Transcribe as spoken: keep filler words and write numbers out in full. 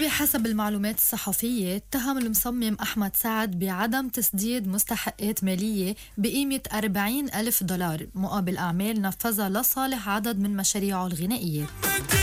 وبحسب المعلومات الصحفية اتهم المصمم أحمد سعد بعدم تسديد مستحقات مالية بقيمة أربعين ألف دولار مقابل أعمال نفذها لصالح عدد من مشاريعه الغنائية.